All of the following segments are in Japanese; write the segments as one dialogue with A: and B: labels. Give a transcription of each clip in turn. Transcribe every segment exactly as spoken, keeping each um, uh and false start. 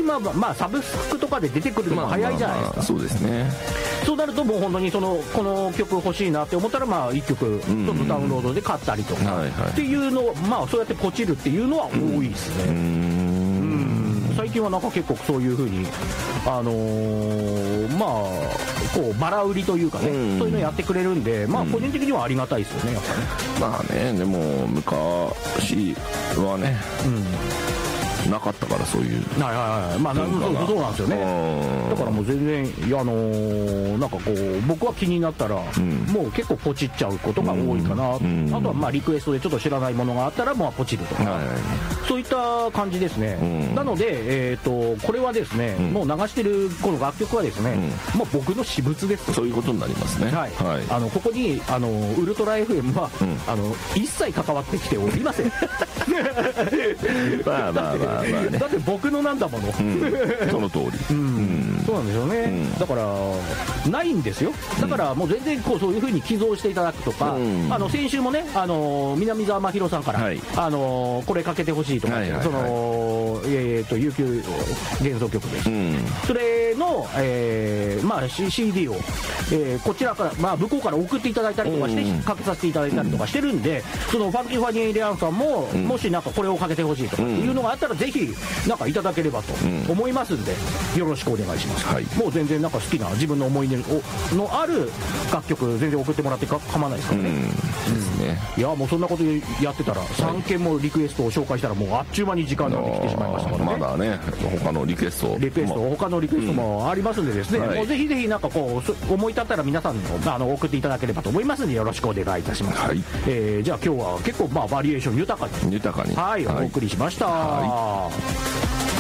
A: 今はまあサブスクとかで出てくるのも早いじゃないですか、まあまあまあ、
B: そうですね。
A: そうなるともう本当にそのこの曲欲しいなって思ったらまあいっきょくちょっとダウンロードで買ったりとかっていうのをまあそうやってポチるっていうのは多いですね。うんうん最近はなんか結構そういう風にあのー、まあこうバラ売りというかね、うん、そういうのやってくれるんでまあ個人的にはありがたいですよねやっぱね。
B: まあねでも昔はね、うん、なかったからそういう
A: はいはいはいまあそうそうなんですよね。だからもう全然いやあのー、なんかこう僕は気になったら、うん、もう結構ポチっちゃうことが多いかな、うん、あとはまあリクエストでちょっと知らないものがあったらもうポチるとか、はいはい、そういった感じですね、うん、なので、えー、とこれはですね、うん、もう流してるこの楽曲はですね、うん、もう僕の私物です。
B: そういうことになりますね。
A: はい、はい、あのここにあのウルトラ エフエム は、うん、あの一切関わってきておりません
B: まあまあまあまあ、ね、
A: だって僕のなんだもの、うん、
B: その通り、うんうん、
A: そうなんですよね、うん、だからないんですよ。だからもう全然こうそういう風に寄贈していただくとか、うん、あの先週もねあの南沢真宏さんから、はい、あのこれかけてほしいとか、はいはいはい、そのえっ、ー、と悠久幻想曲です、うん、それの、えー、まあ シーディー を、えー、こちらからまあ向こうから送っていただいたりとかして、うん、かけさせていただいたりとかしてるんで、そのファンキーファニーレアンさんも、うん、もしなんかこれをかけてほしいとかっていうのがあったら、ぜひなんかいただければと思いますんで、よろしくお願いします、はい、もう全然なんか好きな自分の思い出のある楽曲全然送ってもらってか構わないですからね、うんですね。いやもうそんなことやってたらさんけんもリクエストを紹介したらもうあっちゅう間に時間ができてしまいましたからね。
B: まだね他のリクエスト
A: リクエスト他のリクエストもありますんでですね、うん、もうぜひぜひなんかこう思い立ったら皆さんのあの送っていただければと思いますんでよろしくお願いいたします、はい。えー、じゃあ今日は結構まあバリエーション豊かに
B: 豊かに
A: はい、はい、お送りしました、はい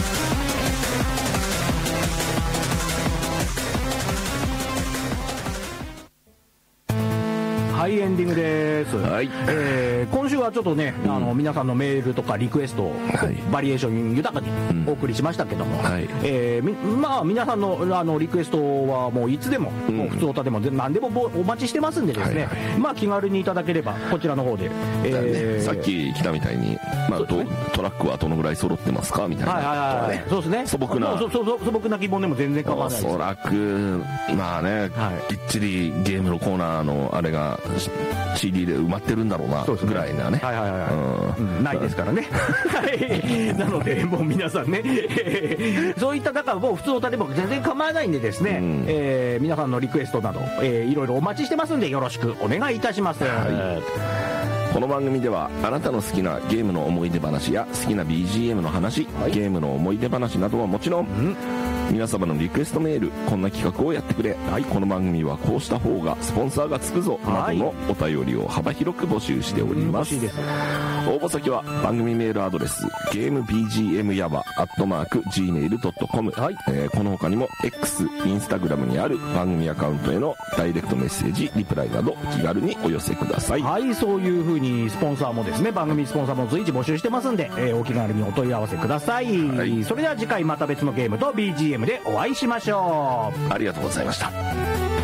A: はい、エンディングです、はいえー、今週はちょっとね、うん、あの皆さんのメールとかリクエストを、はい、バリエーション豊かにお送りしましたけども、うんはいえー、まあ皆さん の, あのリクエストはもういつでも、うん、もう普通歌でも何でもお待ちしてますんでですね、はいはい、まあ気軽にいただければこちらの方で、
B: えー、さっき来たみたいに、まあね、トラックはどのぐらい揃ってますかみたいな、はいはいはい、
A: そうですね
B: 素朴な
A: そそそ素朴な疑問でも全然構わないです。
B: おそらくまあね、はい、きっちりゲームのコーナーのあれがシーディー で埋まってるんだろうなぐらいなね、はいはいはい、
A: うんうん、ないですからねはいなのでもう皆さんねそういっただからもう普通歌でも全然構わないんでですね、うんえー、皆さんのリクエストなど、えー、いろいろお待ちしてますんでよろしくお願いいたします、はい。
B: この番組ではあなたの好きなゲームの思い出話や好きな ビージーエム の話、はい、ゲームの思い出話などはもちろん、うん皆様のリクエストメールこんな企画をやってくれ、はい、この番組はこうした方がスポンサーがつくぞ、はい、などのお便りを幅広く募集しております、うん、です応募先は番組メールアドレスゲーム ビージーエム ヤバアットマーク ジーメールドットコム、はいえー、この他にも X、インスタグラムにある番組アカウントへのダイレクトメッセージリプライなど気軽にお寄せください。
A: はいそういう風にスポンサーもですね番組スポンサーも随時募集してますんで、えー、お気軽にお問い合わせください、はい、それでは次回また別のゲームと ビージーエム でお会いしましょう。
B: ありがとうございました。